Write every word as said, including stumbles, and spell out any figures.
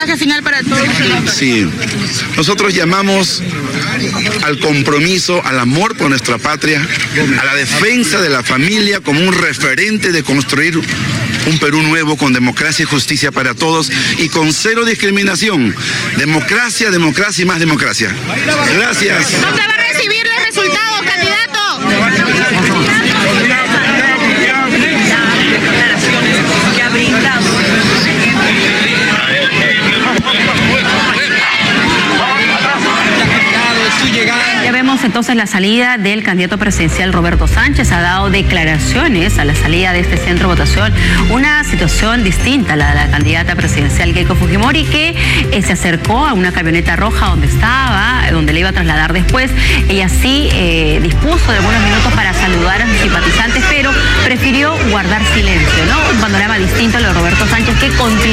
Final para todos. Sí, nosotros llamamos al compromiso, al amor por nuestra patria, a la defensa de la familia como un referente de construir un Perú nuevo con democracia y justicia para todos y con cero discriminación. Democracia, democracia y más democracia. Gracias. ¿Dónde va a recibir los resultados, candidato? Ya vemos entonces la salida del candidato presidencial Roberto Sánchez. Ha dado declaraciones a la salida de este centro de votación. Una situación distinta a la de la candidata presidencial Keiko Fujimori, que eh, se acercó a una camioneta roja donde estaba, donde le iba a trasladar después. Ella sí eh, dispuso de algunos minutos para saludar a sus simpatizantes, pero prefirió guardar silencio, ¿no? Un panorama distinto a lo de Roberto Sánchez, que continúa